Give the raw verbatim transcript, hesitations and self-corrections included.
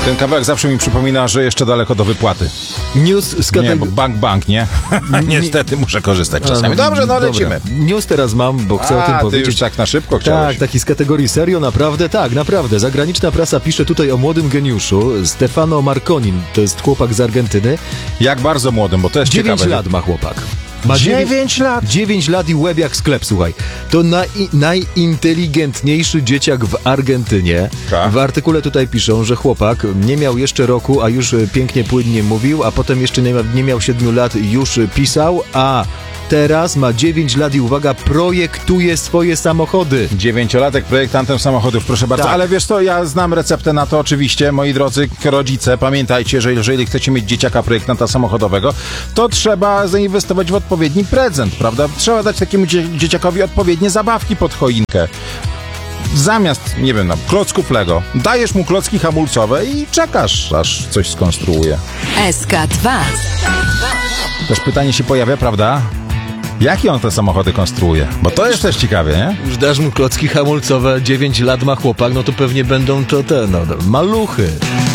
Ten kawałek zawsze mi przypomina, że jeszcze daleko do wypłaty. News z Nie, kategorii... bo bank, bank, nie? Niestety muszę korzystać czasami. Dobrze, no lecimy. News teraz mam, bo chcę A, o tym ty powiedzieć. już tak na szybko chciałeś. Tak, taki z kategorii serio, naprawdę? Tak, naprawdę. Zagraniczna prasa pisze tutaj o młodym geniuszu, Stefano Marconin, to jest chłopak z Argentyny. Jak bardzo młodym, bo to jest dziewięć ciekawe. lat ma chłopak. Ma dziewięć lat? dziewięć lat i łeb jak sklep, słuchaj. To naj, najinteligentniejszy dzieciak w Argentynie. Tak. W artykule tutaj piszą, że chłopak nie miał jeszcze roku, a już pięknie, płynnie mówił, a potem jeszcze nie, ma, nie miał siedmiu lat i już pisał, a teraz ma dziewięć lat i uwaga, projektuje swoje samochody. Dziewięciolatek projektantem samochodów, proszę bardzo. Tak. Ale wiesz co, ja znam receptę na to oczywiście, moi drodzy rodzice, pamiętajcie, że jeżeli chcecie mieć dzieciaka projektanta samochodowego, to trzeba zainwestować w odpowiedni prezent, prawda? Trzeba dać takiemu dzie- dzieciakowi odpowiednie zabawki pod choinkę. Zamiast, nie wiem, no, klocków Lego, dajesz mu klocki hamulcowe i czekasz, aż coś skonstruuje. S K dwa. Też pytanie się pojawia, prawda? Jakie on te samochody konstruuje? Bo to jest też ciekawie, nie? Już dasz mu klocki hamulcowe, dziewięć lat ma chłopak, no to pewnie będą to te, no, maluchy.